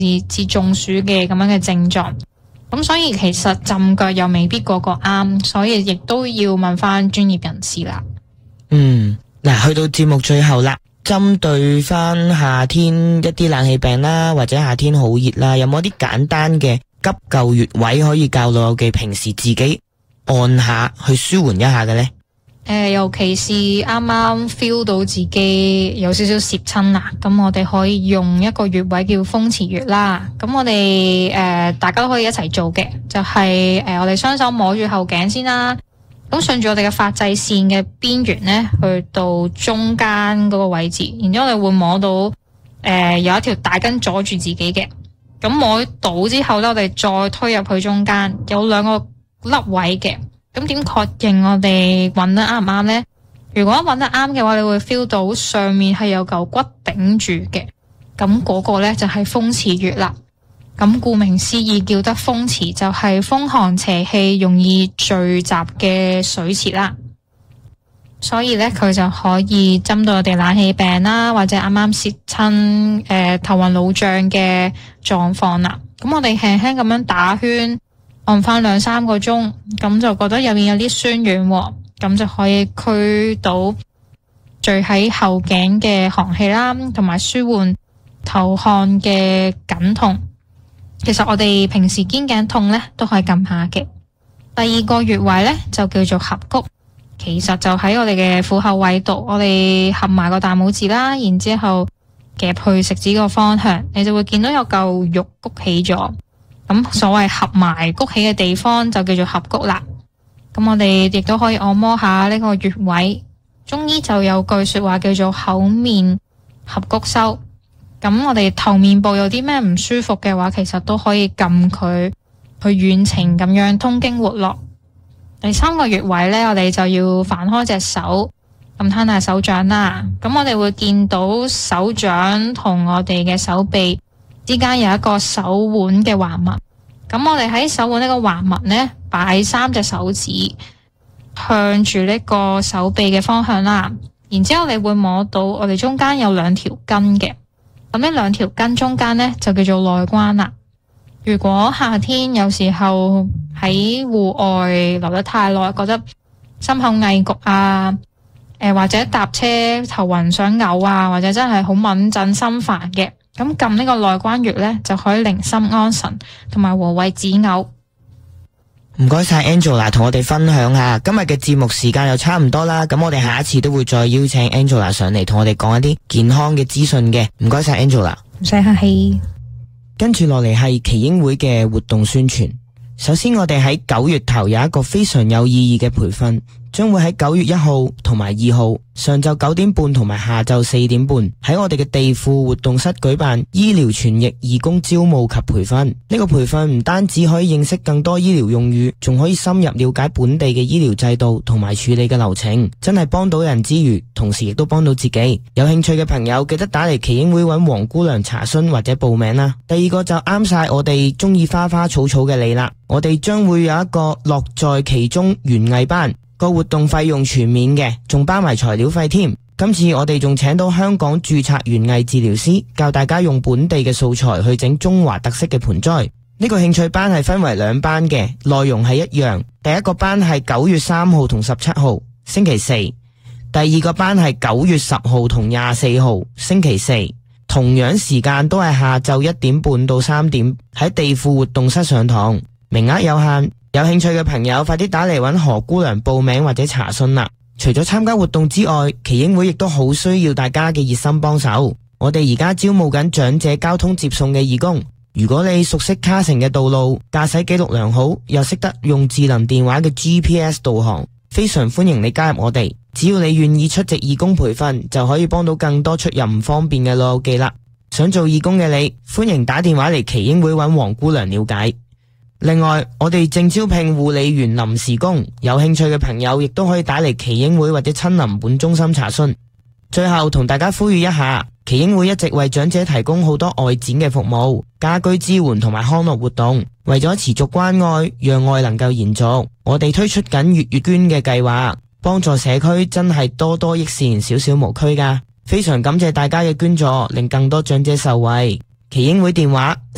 致中暑嘅咁樣嘅症狀。咁所以其實浸腳又未必個個啱，所以亦都要問翻專業人士啦。 嗱，去到節目最後啦，針對翻夏天一啲冷氣病啦，或者夏天好熱啦，有冇啲簡單嘅急救穴位可以教老友記平時自己按下去舒緩一下嘅呢？ 尤其是啱啱 feel 到自己有少少攝親啦，咁我哋可以用一個穴位叫風池穴啦。咁我哋大家都可以一齊做嘅，就係我哋雙手摸住後頸先啦。咁順住我哋嘅髮際線嘅邊緣呢，去到中間嗰個位置，然之後我哋會摸到有一條大筋阻住自己嘅。咁摸到之後呢，我哋再推入去中間，有兩個凹位嘅。咁點確認我哋揾得啱唔啱呢？如果揾得啱嘅話，你會 feel 到上面係有嚿骨頂住嘅，咁嗰個呢就係風池穴啦。咁顧名思義，叫得風池就係風寒邪氣容易聚集嘅水池啦。所以呢，佢就可以針對我哋冷氣病啦，或者啱啱攝親頭暈腦脹嘅狀況啦。咁我哋輕輕咁樣打圈，按翻2-3個鐘，咁就覺得入面有啲酸軟，咁就可以驅到聚喺後頸嘅寒氣啦，同埋舒緩頭項嘅緊痛。其實我哋平時肩頸痛呢都可以撳下嘅。第二個穴位呢就叫做合谷，其實就喺我哋嘅虎後位度，我哋合埋個大拇指啦，然之後夾去食指個方向，你就會見到有嚿肉谷起咗。咁所謂合埋谷起嘅地方就叫做合谷啦。咁我哋亦都可以按摩下呢個穴位。中醫就有句說話叫做口面合谷收。咁我哋頭面部有啲咩唔舒服嘅話，其實都可以撳佢去遠程咁樣通經活絡。第三個穴位呢，我哋就要反開隻手，咁攤大手掌啦。咁我哋會見到手掌同我哋嘅手臂之間有一個手腕嘅橫紋。咁我哋喺手腕呢個橫紋呢，擺3隻手指向住呢個手臂嘅方向啦。然之後你會摸到我哋中間有2條筋嘅。咁呢2條筋中間呢，就叫做內關啦。如果夏天有時候喺戶外留得太耐，覺得心口翳焗啊，或者搭車頭暈想嘔啊，或者真係好敏震心煩嘅，咁撳呢個內關穴呢，就可以寧心安神同埋和胃止嘔。 唔該晒 Angela 同我哋分享下，今日嘅節目時間又差唔多啦，咁我哋下一次都會再邀請 Angela 上嚟同我哋講一啲健康嘅資訊嘅。唔該晒 Angela。 唔使客氣。 跟住落嚟係耆英會嘅活動宣傳。首先我哋喺9月頭有一個非常有意義嘅培訓，將會喺9月1號同埋2號上晝9點半同埋下晝4點半喺我哋嘅地庫活動室舉辦醫療傳譯義工招募及培訓。呢個培訓唔單止可以認識更多醫療用語，仲可以深入了解本地嘅醫療制度同埋處理嘅流程，真係幫到人之餘，同時亦都幫到自己。有興趣嘅朋友記得打嚟耆英會揾黃姑娘查詢或者報名啦。第二個就啱晒我哋中意花花草草嘅你啦，我哋將會有一個樂在其中園藝班。個活動費用全免嘅，仲包埋材料費添。今次我哋仲請到香港註冊園藝治療師，教大家用本地嘅素材去整中華特色嘅盆栽。呢個興趣班係分為2班嘅，內容係一樣。第一個班係9月3號同17號星期四，第二個班係9月10號同24號星期四，同樣時間都係下晝1點半到3點喺地庫活動室上堂，名額有限。有興趣嘅朋友快啲打嚟揾何姑娘報名或者查詢啦。除咗參加活動之外，耆英會亦都好需要大家嘅熱心幫手。我哋而家招募緊長者交通接送嘅義工。如果你熟悉卡城嘅道路，駕駛記錄良好，又識得用智能電話嘅 GPS 導航，非常歡迎你加入我哋。只要你願意出席義工培訓，就可以幫到更多出入唔方便嘅老友記啦。想做義工嘅你，歡迎打電話嚟耆英會揾黃姑娘了解。另外，我哋正招聘護理員臨時工，有興趣嘅朋友亦都可以打嚟耆英會或者親臨本中心查詢。最後同大家呼籲一下，耆英會一直為長者提供好多外展嘅服務、家居支援同埋康樂活動，為咗持續關愛，讓愛能夠延續，我哋推出緊月捐嘅計劃，幫助社區真係多多益善，少少無拘㗎。非常感謝大家嘅捐助，令更多長者受惠。耆英會電話